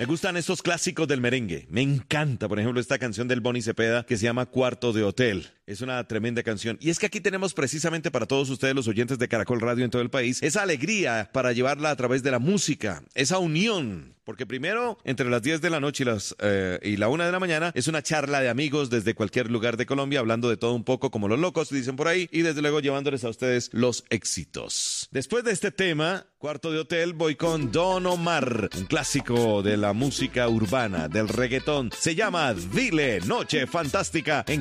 Me gustan estos clásicos del merengue. Me encanta, por ejemplo, esta canción del Bonnie Cepeda que se llama Cuarto de Hotel. Es una tremenda canción. Y es que aquí tenemos precisamente para todos ustedes, los oyentes de Caracol Radio en todo el país, esa alegría para llevarla a través de la música, esa unión. Porque primero, entre las 10 de la noche y la 1 de la mañana, es una charla de amigos desde cualquier lugar de Colombia, hablando de todo un poco como los locos, dicen por ahí, y desde luego llevándoles a ustedes los éxitos. Después de este tema, Cuarto de Hotel, voy con Don Omar, un clásico de la música urbana, del reggaetón. Se llama Dile, Noche Fantástica en